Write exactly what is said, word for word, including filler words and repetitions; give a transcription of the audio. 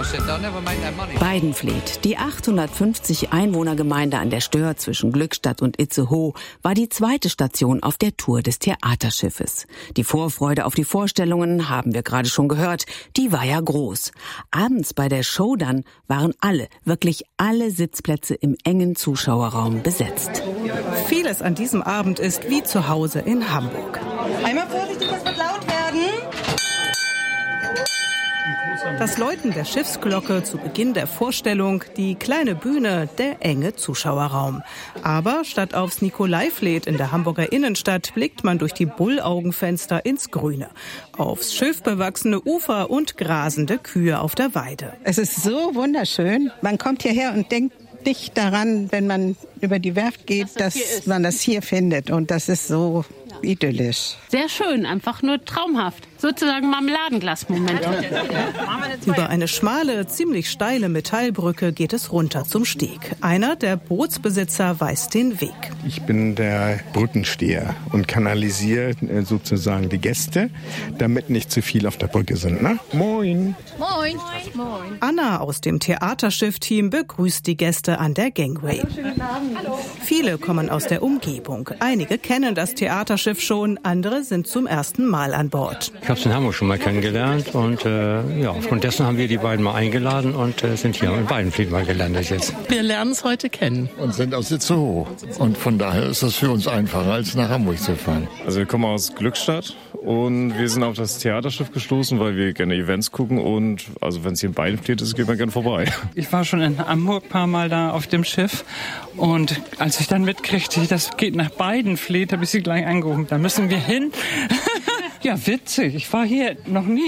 Weidenfleet, die achthundertfünfzig Einwohnergemeinde an der Stör zwischen Glückstadt und Itzehoe, war die zweite Station auf der Tour des Theaterschiffes. Die Vorfreude auf die Vorstellungen, haben wir gerade schon gehört, die war ja groß. Abends bei der Show dann waren alle, wirklich alle Sitzplätze im engen Zuschauerraum besetzt. Vieles an diesem Abend ist wie zu Hause in Hamburg. Einmal vorsichtig, das wird laut werden. Das Läuten der Schiffsglocke zu Beginn der Vorstellung, die kleine Bühne, der enge Zuschauerraum. Aber statt aufs Nikolaifleet in der Hamburger Innenstadt blickt man durch die Bullaugenfenster ins Grüne. Aufs schilfbewachsene Ufer und grasende Kühe auf der Weide. Es ist so wunderschön. Man kommt hierher und denkt nicht daran, wenn man über die Werft geht, dass das man das hier findet. Und das ist so idyllisch. Sehr schön, einfach nur traumhaft. Sozusagen Marmeladenglas-Moment. Über eine schmale, ziemlich steile Metallbrücke geht es runter zum Steg. Einer der Bootsbesitzer weist den Weg. Ich bin der Brückensteher und kanalisiere sozusagen die Gäste, damit nicht zu viel auf der Brücke sind. Ne? Moin. Moin. Moin. Anna aus dem Theaterschiff-Team begrüßt die Gäste an der Gangway. Hallo. Viele kommen aus der Umgebung. Einige kennen das Theaterschiff schon, andere sind zum ersten Mal an Bord. Ich habe es in Hamburg schon mal kennengelernt und äh, ja, aufgrund dessen haben wir die beiden mal eingeladen und äh, sind hier in Weidenfleet mal gelandet jetzt. Wir lernen es heute kennen. Und sind aus Itzehoe. Und von daher ist das für uns einfacher, als nach Hamburg zu fahren. Also wir kommen aus Glückstadt und wir sind auf das Theaterschiff gestoßen, weil wir gerne Events gucken und also wenn es hier in Weidenfleet ist, geht man gerne vorbei. Ich war schon in Hamburg ein paar Mal da auf dem Schiff und als ich dann mitkriegte, das geht nach Weidenfleet, habe ich sie gleich angerufen. Da müssen wir hin. Ja, witzig. Ich war hier noch nie.